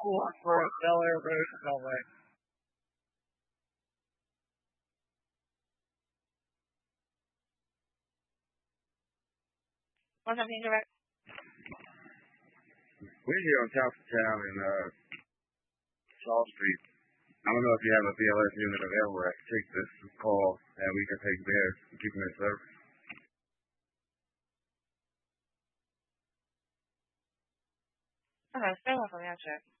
for Bel Air Road in LA. What's happening, direct? We're here on top of town in Shaw Street. I don't know if you have a BLS unit available that can take this call and we can take theirs and keep them in service. Okay, stay with me, I'll check.